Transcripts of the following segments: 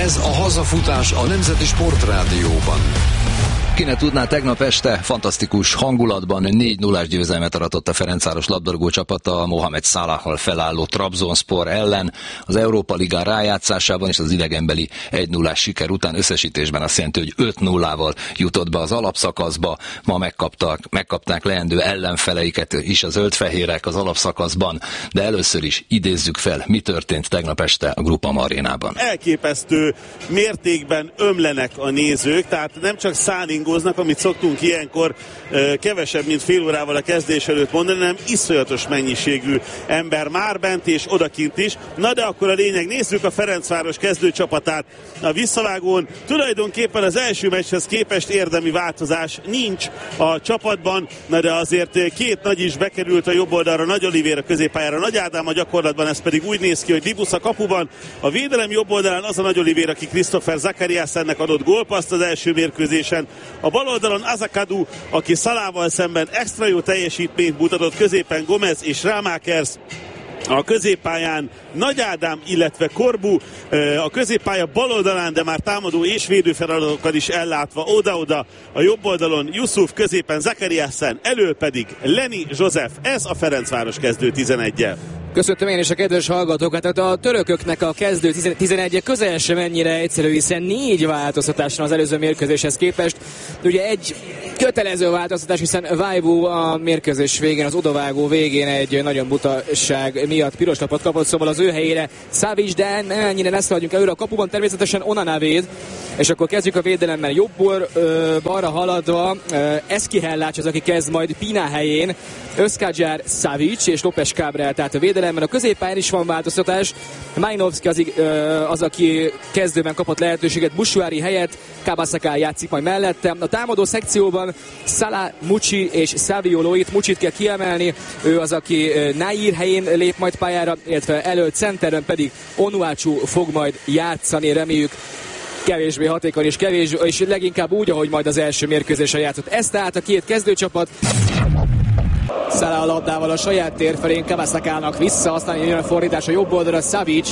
Ez a hazafutás a Nemzeti Sportrádióban. Ki ne tudná, tegnap este fantasztikus hangulatban 4-0-ás győzelmet aratott a Ferencváros labdarúgó csapata a Mohamed Salahal felálló Trabzonspor ellen. Az Európa Ligán rájátszásában és az idegenbeli 1-0-ás siker után összesítésben azt jelenti, hogy 5-0-val jutott be az alapszakaszba. Ma megkapták leendő ellenfeleiket is a zöldfehérek az alapszakaszban, de először is idézzük fel, mi történt tegnap este a Groupama arénában. Elképesztő mértékben ömlenek a nézők, tehát nem csak száningoznak, amit szoktunk ilyenkor kevesebb, mint fél órával a kezdés előtt mondani, hanem iszonyatos mennyiségű ember már bent és odakint is. Na de akkor a lényeg, nézzük a Ferencváros kezdőcsapatát a visszavágón. Tulajdonképpen az első meccshez képest érdemi változás nincs a csapatban, na de azért két nagy is bekerült a jobb oldalra, Nagy Olivér a középpályára, Nagy Ádám a gyakorlatban, ez pedig úgy néz ki, hogy Dibusz a kapuban, a védelem jobb oldalán az a Nagy Olivér, aki Christopher Zakariasennek adott gólpasszt az első mérkőzésen, a bal oldalon Azakadu, aki Salával szemben extra jó teljesítményt mutatott, középen Gomez és Rámákers, a középpályán Nagy Ádám, illetve Korbu, a középpálya bal oldalán, de már támadó és védő feladatokkal is ellátva oda-oda, a jobb oldalon Yusuf, középen Zakariasen, elől pedig Leni József. Ez a Ferencváros kezdő 11-je. Köszöntöm én is a kedves hallgatókat. Tehát a törököknek a kezdő 11-e közel sem ennyire egyszerű, hiszen 4 változtatás van az előző mérkőzéshez képest. Ugye egy kötelező változtatás, hiszen Vajvu a mérkőzés végén, az odavágó végén egy nagyon butaság miatt piros lapot kapott, szóval az ő helyére Savic, de ennyire ne szaladjunk előre. A kapuban természetesen Onana véd, és akkor kezdjük a védelemmel. Jobbból balra haladva Eszkihellács az, aki kezd majd Pina helyén, Özkadzsár, Savic és López Cabral, tehát a védelemben. A középpályán is van változtatás. Majnovski az, aki kezdőben kapott lehetőséget Busuári helyett, Kabasaka játszik majd mellette. A támadó szekcióban Salah, Mucsi és Saviolóit. Mucsit kell kiemelni, ő az, aki Nair helyén lép majd pályára, illetve elő centeren pedig Onuachu fog majd játszani, reméljük kevésbé hatékony és leginkább úgy, ahogy majd az első mérkőzésen játszott. Ez tehát a két kezdőcsapat. Salah a labdával a saját tér felén, Kabasakának vissza, aztán jön a fordítás a jobb oldalra, Savic.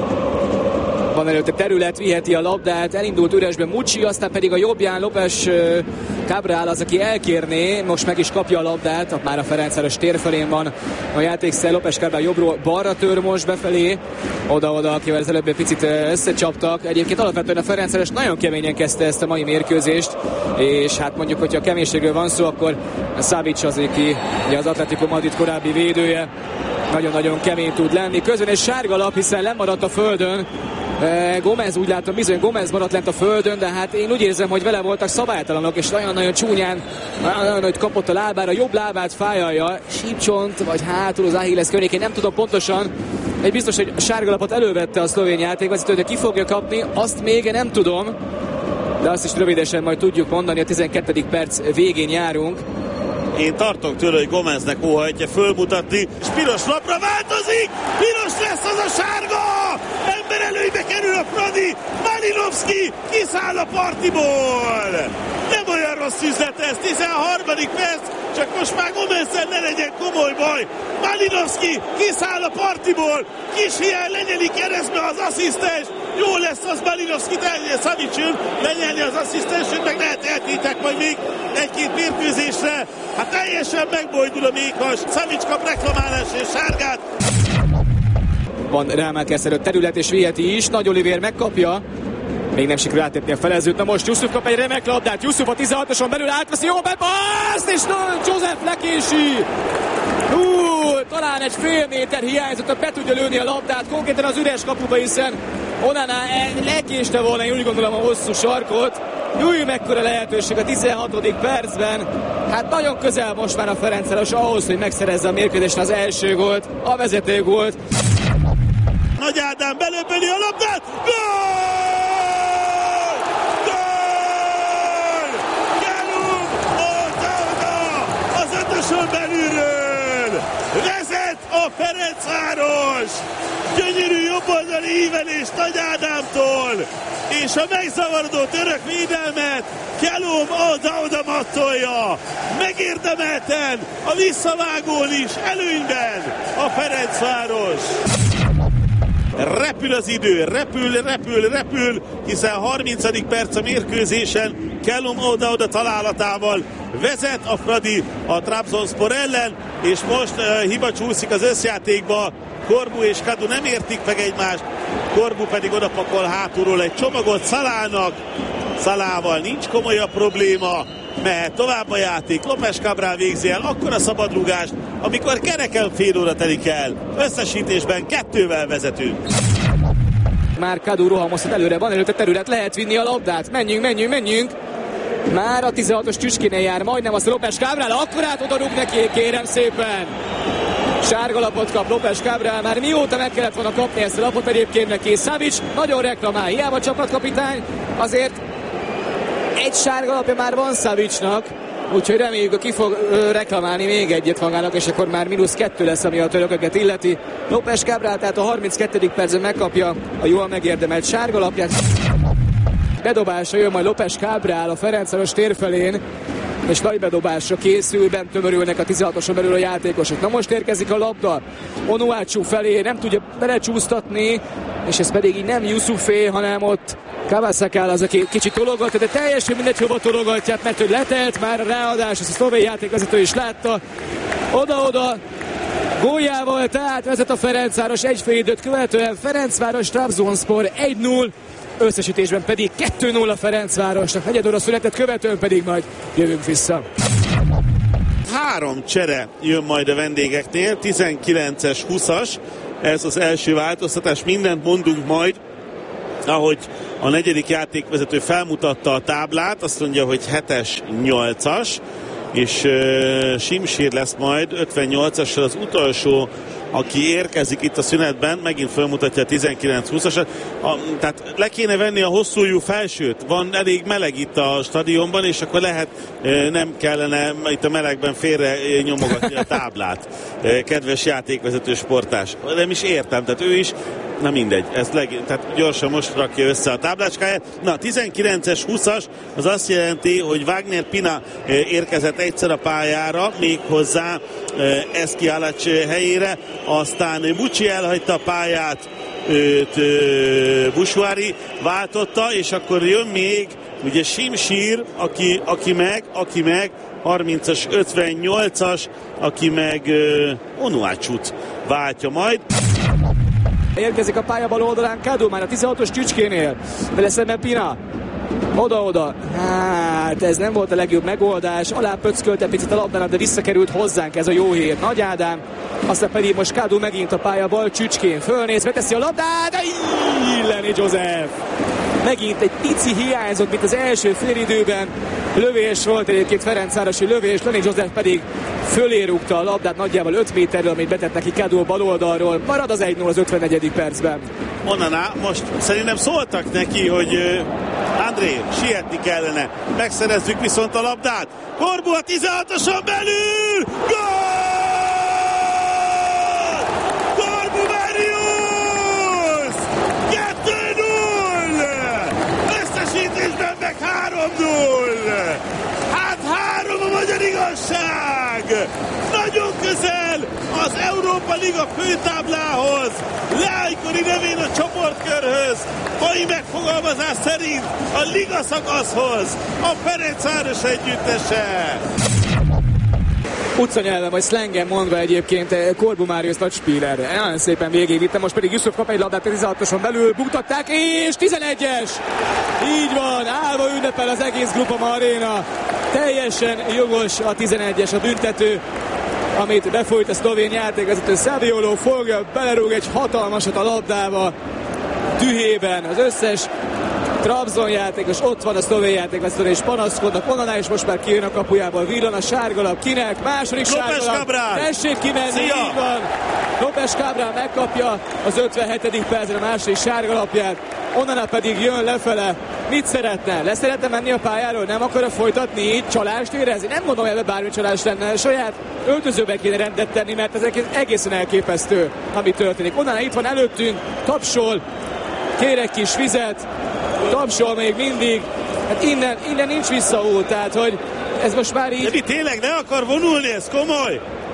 Van előtte terület, viheti a labdát, elindult üresben Mucsi, aztán pedig a jobbján López Cabral az, aki elkérné, most meg is kapja a labdát, már a Ferencváros tér felén van a játékszer, López Cabral jobbról balra tör most befelé, oda-oda, akivel az előbb egy picit összecsaptak. Egyébként alapvetően a Ferencváros nagyon keményen kezdte ezt a mai mérkőzést, és hát mondjuk, hogyha a keménységről van szó, akkor Savic az, aki az Atletico Madrid korábbi védője, nagyon-nagyon kemény tud lenni. Közben egy sárga lap, hiszen lemaradt a földön. Gomez, úgy látom, bizony Gomez maradt lent a földön, de hát én úgy érzem, hogy vele voltak szabálytalanok, és nagyon-nagyon csúnyán, nagyon hogy kapott a lábára, jobb lábát fájalja, sípcsont, vagy hátul az Achilles környékén, nem tudom pontosan. Egy biztos, hogy sárgalapot elővette a szlovén játékvezető, hogy ki fogja kapni, azt még nem tudom, de azt is rövidesen majd tudjuk mondani, a 12. perc végén járunk. Én tartok tőle, hogy Gomeznek óhajtja fölmutatni, és piros lapra változik! Piros lesz az a sárga! Ember előnybe kerül a Fradi! Malinovski kiszáll a partiból! Nem olyan rossz üzlet ez, 13. perc, csak most már Gomezzel ne legyen komoly baj! Malinovski kiszáll a partiból! Kis hiány lenyeli keresztbe az asszisztens! Jó lesz az Malinovski, Savic lenyelni az asszisztensét, meg lehet eltétek majd még egy-két mérkőzésre. Hát teljesen megbojdul a méhas. Savic kap reklamálás és sárgát. Van Rámákers előtt terület és viheti is. Nagy Olivér megkapja. Még nem sikerül átépni a felezőt. Na most Yusuf kap egy remek labdát. Yusuf a 16-oson belül átveszi, jó bepaszt, és József lekési. Talán egy fél méter hiányzott, hogy be tudja lőni a labdát konkrétan az üres kapuba, hiszen Onana lekéste volna, én úgy gondolom, a hosszú sarkot. Mekkora lehetőség a 16. percben. Hát nagyon közel most már a Ferencváros ahhoz, hogy megszerezze a mérkőzésen az első gólt, a vezető gólt. Nagy Ádám belöpöli a labdát. Gól! Gól! Gyerünk! Oda-oda! Az ötösön belülről! Vezet a Ferencváros! Gyönyörű jobboldali ívelés Nagy Ádámtól! És a megzavarodó török védelmet Kelum oda-oda mattolja. Megérdemelten a visszavágón is előnyben a Ferencváros. repül az idő, repül, hiszen 30. perc a mérkőzésen, Callum O'Dowd találatával vezet a Fradi a Trabzonspor ellen, és most hiba csúszik az összjátékba, Corbu és Kadu nem értik meg egymást, Corbu pedig odapakol hátulról egy csomagot Salahnak, Salahval nincs komolyabb probléma, mehet tovább a játék, López Cabral végzi el akkor a szabadrugást, amikor kereken fél óra telik el. Összesítésben 2-vel vezetünk. Már Kadu rohamozhat előre, van előtte terület, lehet vinni a labdát, menjünk. Már a 16-os Csücskénél jár, majdnem azt López Cabral, akkor át odarúg neki, kérem szépen. Sárga lapot kap López Cabral, már mióta meg kellett volna kapni ezt a lapot egyébként neki. Savic nagyon reklamál, hiába csapatkapitány, azért egy sárga lapja már van Savicnak, úgyhogy reméljük, hogy ki fog reklamálni még egyet magának, és akkor már -2 lesz, ami a törököket illeti. López Cabral tehát a 32. percben megkapja a jól megérdemelt sárga lapját. Bedobásra jön majd López Cabral a Ferencváros tér felén, és nagy bedobásra készül, bent tömörülnek a 16-oson belül a játékosok. Na most érkezik a labda Onuachu felé, nem tudja belecsúsztatni, és ez pedig így nem Yusufé, hanem ott Kavasakál az, aki kicsit tologatja, de teljesen mindegy, hova tologatják, mert hogy letelt már a ráadás, ezt a szlovén játékvezető is látta. Oda-oda góljával, tehát vezet a Ferencváros egy fél időt követően, Ferencváros Trabzonspor 1-0, összesítésben pedig 2-0 a Ferencvárosnak, negyed óra született követően pedig majd jövünk vissza. 3 csere jön majd a vendégeknél, 19-es, 20-as, ez az első változtatás, mindent mondunk majd, ahogy a negyedik játékvezető felmutatta a táblát, azt mondja, hogy 7-es, 8-as, és Simsír lesz majd 58-assal az utolsó, aki érkezik itt a szünetben, megint felmutatja a 19-20-asat. Tehát le kéne venni a hosszújú felsőt, van elég meleg itt a stadionban, és akkor lehet, nem kellene itt a melegben félre nyomogatni a táblát. Kedves játékvezető sportás. Nem is értem, tehát ő is, na mindegy, tehát gyorsan most rakja össze a táblácskáját. Na, 19-es, 20-as, az azt jelenti, hogy Wagner Pina érkezett egyszer a pályára, méghozzá Eszkiálacs helyére, aztán Bucsi elhagyta a pályát, őt Busuari váltotta, és akkor jön még ugye Simsír, aki meg 30-as, 58-as, aki meg Onuachut váltja majd. Érkezik a pálya bal oldalán Kadu, már a 16-os Csücskénél, vele szemben Pina. Oda-oda. Hát ez nem volt a legjobb megoldás. Alá pöckölte picit a labdának, de visszakerült hozzánk, ez a jó hír. Nagy Ádám, aztán pedig most Kadu megint a pálya bal Csücskén. Fölnéz, beteszi a labdát, de Lenny Joseph. Megint egy pici hiányzott, mint az első félidőben. Lövés volt egyébként, Ferencvárosi lövés, Lenny Joseph pedig fölé rúgta a labdát nagyjából 5 méterről, amit betett neki Kadu a bal oldalról. Marad az 1-0 az 54. percben. Onana, most szerintem szóltak neki, hogy André, sietni kellene. Megszerezzük viszont a labdát. Corbu a 16-oson belül! Gól! Corbu Marius! 2-0! Összesítésben meg 3-0! Hát 3 a magyar igazság! Nagyon közel az Európa Liga főtáblához, leánykori nevén a csoportkörhöz, mai megfogalmazás szerint a liga szakaszhoz, a Ferencváros együttese. Utcanyelven vagy szlengen mondva egyébként Corbu Marius nagy spíler. Nagyon szépen végigvitte, most pedig Yusuf kap egy labdát a 16-oson belül, buktatták, és 11-es! Így van, állva ünnepel az egész Groupama Arena. Teljesen jogos a 11-es, a büntető, amit befolyt a szlovén játékvezető. Saviolo fogja, belerúg egy hatalmasat a labdába, dühében az összes Trabzon játékos, ott van a szlovén játékvezető, és panaszkodnak. Onnan is most már kijön a kapujából, villan a sárgalap, kinek? Második sárgalap, tessék kimenni, így van. López Cabral megkapja az 57. percre a második sárgalapját, onnan pedig jön lefele. Mit szeretne? Leszeretne menni a pályáról? Nem akarja folytatni így? Csalást érezni? Nem mondom, hogy ebben bármi csalás lenne. Saját öltözőben kéne rendet tenni, mert ez egészen elképesztő, ami történik. Onnan itt van előttünk, tapsol, kér egy kis vizet, tapsol még mindig. Hát innen nincs visszaút, tehát hogy ez most már így... De mi tényleg ne akar vonulni, ez komoly?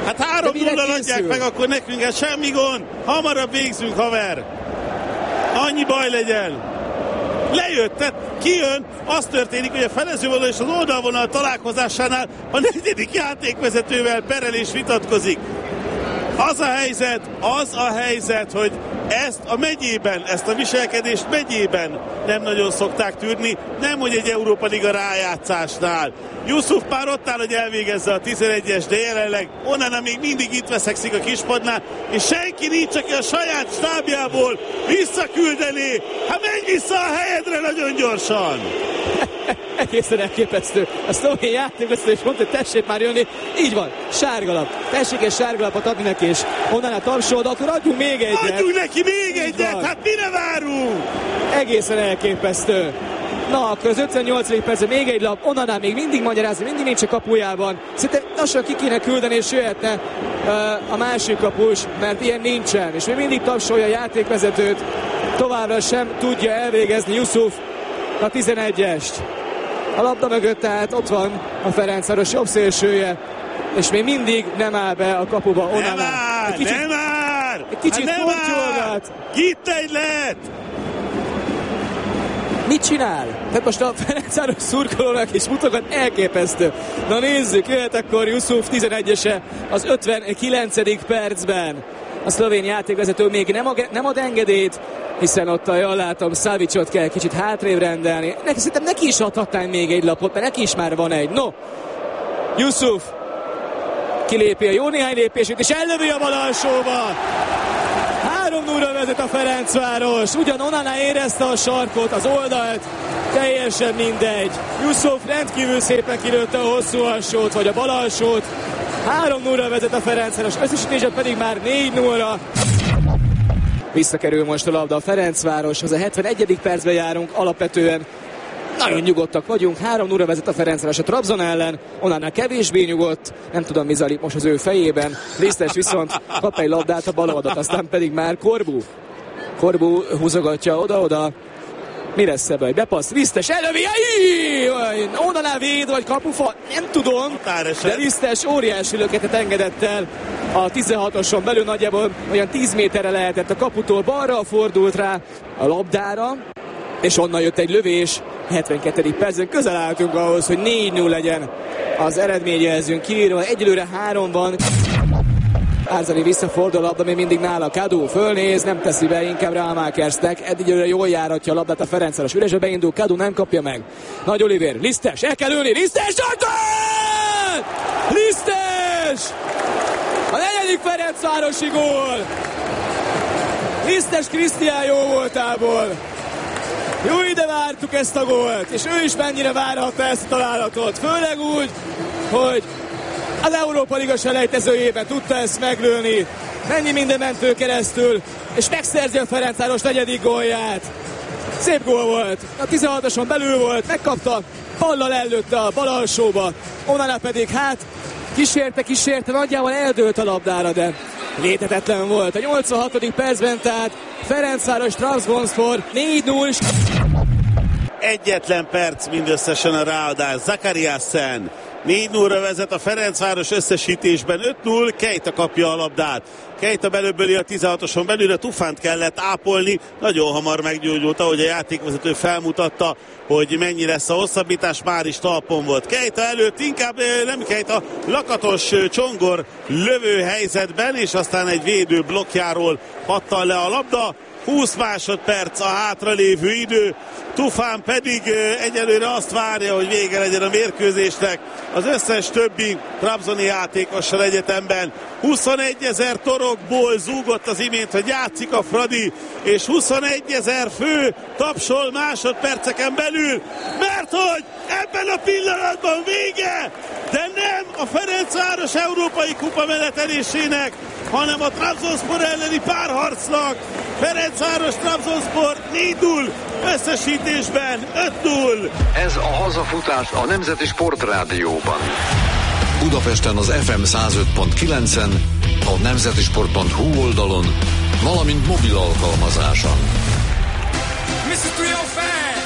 Hát 3-0 adják meg akkor nekünk, hát semmi gond. Hamarabb végzünk, haver. Annyi baj legyen. Lejött, tehát kijön, az történik, hogy a felezővonal és az oldalvonal találkozásánál a 4. játékvezetővel perel és vitatkozik. Az a helyzet, hogy ezt a megyében, ezt a viselkedést megyében nem nagyon szokták tűrni, nem hogy egy Európa Liga rájátszásnál. Yusuf már ott áll, hogy elvégezze a 11-es, de jelenleg Onana még mindig itt veszekszik a kispadnál, és senki nincs, aki a saját stábjából visszaküldené. Hát menj vissza a helyedre nagyon gyorsan! Egészen elképesztő. A szlovén játékvezető és mondta, hogy tessék már jönni. Így van, sárgalap. Tessék egy sárgalapot adni neki, és Onana tapsolod, akkor adjunk még egyet. Adjunk neki még egyet, hát mire várunk? Egészen elképesztő. Na, akkor az 58. percben még egy lap, Onana még mindig magyarázni, mindig nincs a kapujában. Szerintem lassan ki kéne küldeni, és jöhetne a másik kapus, mert ilyen nincsen. És még mindig tapsolja a játékvezetőt, továbbra sem tudja elvégezni Yusuf a 11-est. A labda mögött tehát ott van a Ferencváros jobb szélsője, és még mindig nem áll be a kapuba Onana. Nem már! Egy kicsit kortyolgat. Itt egy lett! Mit csinál? Tehát most a Ferencváros szurkolónak is mutogat, elképesztő. Na nézzük, jöhet akkor Yusuf 11-ese az 59. percben. A szlovén játékvezető még nem ad engedélyt, hiszen ott, jól látom, Savicot kell kicsit hátrébb rendelni. Szerintem neki is adhatnánk még egy lapot, mert neki is már van egy. No, Yusuf kilépi a jó néhány lépését, és ellövi a bal alsóba. 3-0-ra vezet a Ferencváros. Ugyan Onana érezte a sarkot, az oldalt, teljesen mindegy. Yusuf rendkívül szépen kilőtte a hosszú alsót, vagy a bal alsót. 3-0-ra vezet a Ferencváros, összesítésben pedig már 4-0-ra. Visszakerül most a labda a Ferencváros, az a 71. percben járunk, alapvetően nagyon nyugodtak vagyunk, 3-0-ra vezet a Ferencváros a Trabzon ellen, Onana kevésbé nyugodt, nem tudom mi zajlik most az ő fejében, Lisztes viszont kap egy labdát a bal oldalt, aztán pedig már Corbu húzogatja oda-oda, mi lesz ebből? Bepassz, Lisztes elővi, Onana véd vagy kapufa, nem tudom, de Lisztes óriási löketet engedett el a 16-oson belül, nagyjából olyan 10 méterre lehetett a kaputól, balra fordult rá a labdára, és onnan jött egy lövés, 72. percben közel álltunk ahhoz, hogy 4-0 legyen az eredményjelzőnk kiírva, egyelőre 3 van. Árzani visszafordul a labda, még mindig nála Kadu fölnéz, nem teszi be, inkább Rámákersnek, egyelőre jól járatja a labdát a Ferencváros, üresbe beindul, Kadu nem kapja meg. Nagy Olivér, Lisztes, el kell ülni, Lisztes, Lisztes! A 4. Ferencvárosi gól! Lisztes Krisztián jó voltából. Jó, ide vártuk ezt a gólt, és ő is mennyire várhatta ezt a találatot. Főleg úgy, hogy az Európa Liga selejtezőjében tudta ezt meglőni. Mennyi minden ment ő keresztül, és megszerzi a Ferencváros 4. gólját. Szép gól volt, a 16-oson belül volt, megkapta, ballal ellőtte a bal alsóba. Onana pedig kísérte, nagyjából eldőlt a labdára, de létetetlen volt. A 86. percben, tehát Ferencváros Trabzonspor 4-0. Egyetlen perc mindösszesen a ráadás. Zakariasen 4-0-ra vezet a Ferencváros összesítésben 5-0, Keita kapja a labdát. Keita belőbböli a 16-oson belőle, Tufánt kellett ápolni, nagyon hamar meggyógyult, ahogy a játékvezető felmutatta, hogy mennyi lesz a hosszabbítás, már is talpon volt. Keita előtt inkább nem Keita, Lakatos Csongor lövő helyzetben, és aztán egy védő blokkjáról pattan le a labda. 20 másodperc a hátralévő idő, Tufán pedig egyelőre azt várja, hogy vége legyen a mérkőzésnek az összes többi trabzoni játékossal egyetemben. 21 000 torokból zúgott az imént, hogy játszik a Fradi, és 21 000 fő tapsol másodperceken belül, mert hogy ebben a pillanatban vége, de nem a Ferencváros európai kupa menetelésének, hanem a Trabzonspor elleni párharcnak. Ferencváros Trabzonspor 4-0, összesítésben 5-0. Ez a hazafutás a Nemzeti Sportrádióban. Budapesten az FM 105.9-en, a nemzetisport.hu oldalon, valamint mobil alkalmazáson.